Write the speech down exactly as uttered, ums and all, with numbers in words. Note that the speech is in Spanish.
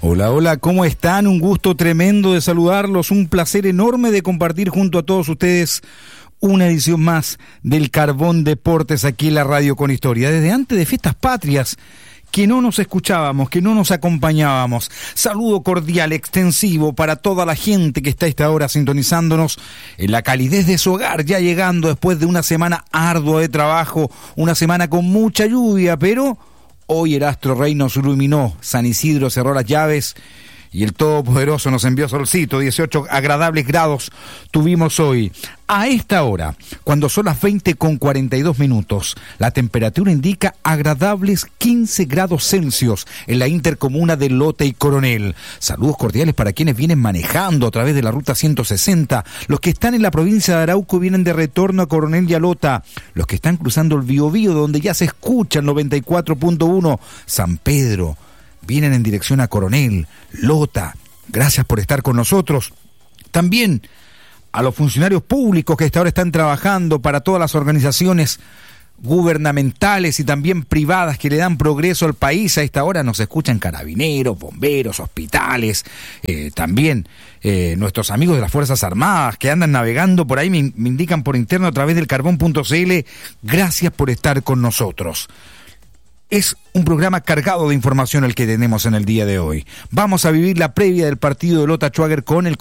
Hola, hola, ¿cómo están? Un gusto tremendo de saludarlos, un placer enorme de compartir junto a todos ustedes una edición más del Carbón Deportes aquí en la Radio con Historia. Desde antes de Fiestas Patrias, que no nos escuchábamos, que no nos acompañábamos. Saludo cordial, extensivo para toda la gente que está a esta hora sintonizándonos en la calidez de su hogar, ya llegando después de una semana ardua de trabajo, una semana con mucha lluvia, pero hoy el astro rey nos iluminó, San Isidro cerró las llaves y el Todopoderoso nos envió solcito. Dieciocho agradables grados tuvimos hoy. A esta hora, cuando son las veinte con cuarenta y dos minutos, la temperatura indica agradables quince grados Celsius en la intercomuna de Lota y Coronel. Saludos cordiales para quienes vienen manejando a través de la ruta ciento sesenta. Los que están en la provincia de Arauco vienen de retorno a Coronel y a Lota. Los que están cruzando el Biobío, donde ya se escucha el noventa y cuatro punto uno, San Pedro, vienen en dirección a Coronel, Lota. Gracias por estar con nosotros. También a los funcionarios públicos que hasta ahora están trabajando para todas las organizaciones gubernamentales y también privadas que le dan progreso al país. A esta hora nos escuchan carabineros, bomberos, hospitales, eh, también eh, nuestros amigos de las Fuerzas Armadas que andan navegando por ahí, me, me indican por interno a través del carbón punto c l. Gracias por estar con nosotros. Es un programa cargado de información el que tenemos en el día de hoy. Vamos a vivir la previa del partido de Lota Schwager con el